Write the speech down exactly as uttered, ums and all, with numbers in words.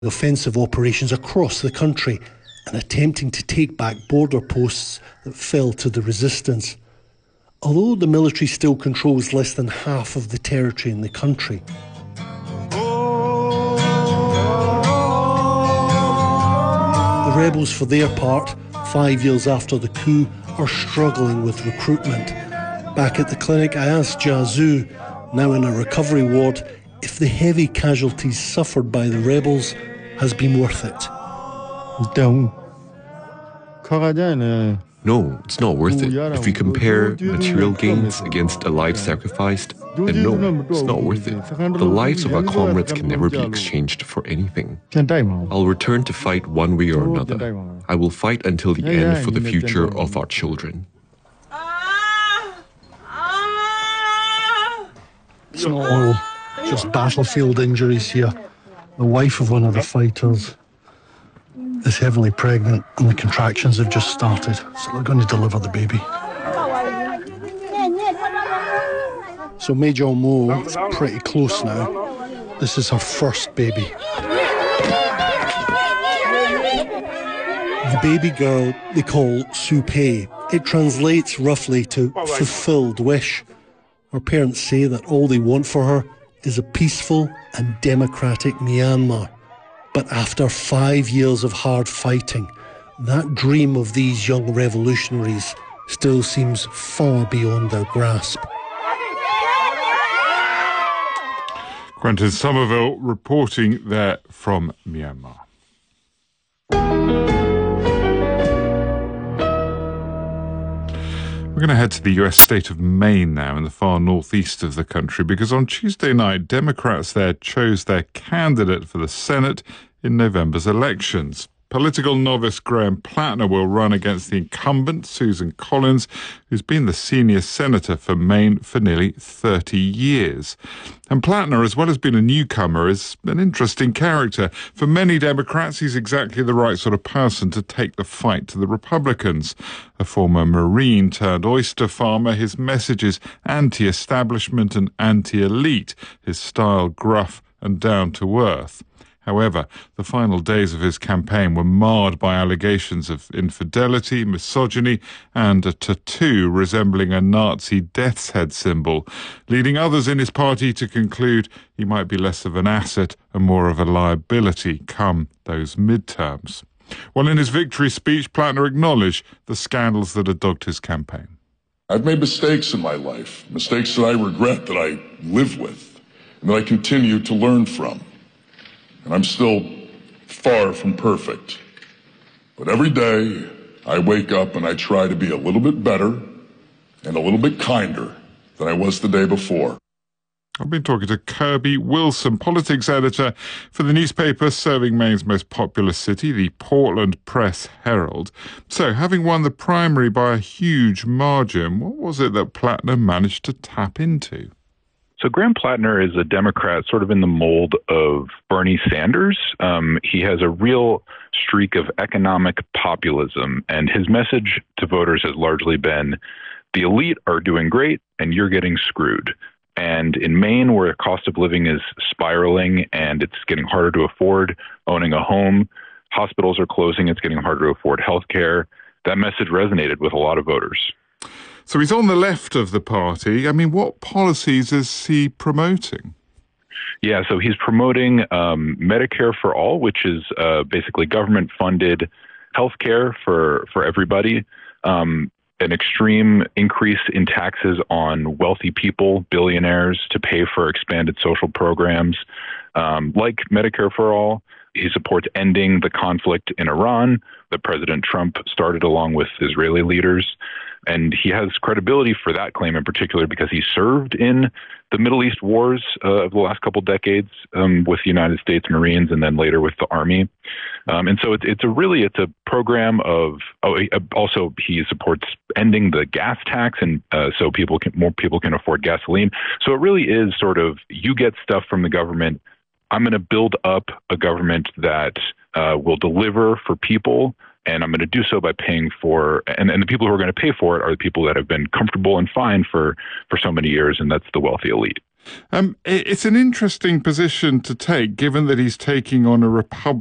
offensive operations across the country and attempting to take back border posts that fell to the resistance. Although the military still controls less than half of the territory in the country. The rebels, for their part, five years after the coup, are struggling with recruitment. Back at the clinic, I asked Jazu, now in a recovery ward, if the heavy casualties suffered by the rebels has been worth it. No, it's not worth it. If we compare material gains against a life sacrificed, then no, it's not worth it. The lives of our comrades can never be exchanged for anything. I'll return to fight one way or another. I will fight until the end for the future of our children. It's not all just battlefield injuries here. The wife of one of the fighters is heavily pregnant and the contractions have just started, so they're going to deliver the baby. So Major Mo is pretty close now. This is her first baby. The baby girl they call Supay. It translates roughly to fulfilled wish. Her parents say that all they want for her is a peaceful and democratic Myanmar. But after five years of hard fighting, that dream of these young revolutionaries still seems far beyond their grasp. Quentin Somerville reporting there from Myanmar. We're going to head to the U S state of Maine now, in the far northeast of the country, because on Tuesday night, Democrats there chose their candidate for the Senate in November's elections. Political novice Graham Plattner will run against the incumbent, Susan Collins, who's been the senior senator for Maine for nearly thirty years. And Plattner, as well as being a newcomer, is an interesting character. For many Democrats, he's exactly the right sort of person to take the fight to the Republicans. A former Marine turned oyster farmer, his message is anti-establishment and anti-elite, his style gruff and down-to-earth. However, the final days of his campaign were marred by allegations of infidelity, misogyny, and a tattoo resembling a Nazi death's head symbol, leading others in his party to conclude he might be less of an asset and more of a liability come those midterms. Well, in his victory speech, Plattner acknowledged the scandals that had dogged his campaign. I've made mistakes in my life, mistakes that I regret, that I live with, and that I continue to learn from. And I'm still far from perfect. But every day I wake up and I try to be a little bit better and a little bit kinder than I was the day before. I've been talking to Kirby Wilson, politics editor for the newspaper serving Maine's most popular city, the Portland Press-Herald. So, having won the primary by a huge margin, what was it that Plattner managed to tap into? So Graham Plattner is a Democrat sort of in the mold of Bernie Sanders. Um, he has a real streak of economic populism, and his message to voters has largely been, the elite are doing great and you're getting screwed. And in Maine, where the cost of living is spiraling and it's getting harder to afford owning a home, hospitals are closing, it's getting harder to afford health care, that message resonated with a lot of voters. So he's on the left of the party. I mean, what policies is he promoting? Yeah, so he's promoting um, Medicare for All, which is uh, basically government-funded health care for, for everybody, um, an extreme increase in taxes on wealthy people, billionaires, to pay for expanded social programs, um, like Medicare for All. He supports ending the conflict in Iran that President Trump started along with Israeli leaders. And he has credibility for that claim in particular because he served in the Middle East wars uh, of the last couple decades um, with the United States Marines and then later with the Army. Um, and so it's, it's a really, it's a program of, oh, also he supports ending the gas tax, and uh, so people can, more people can afford gasoline. So it really is sort of, you get stuff from the government. I'm going to build up a government that uh, will deliver for people, and I'm going to do so by paying for, and, and the people who are going to pay for it are the people that have been comfortable and fine for, for so many years, and that's the wealthy elite. Um, it's an interesting position to take, given that he's taking on a Republican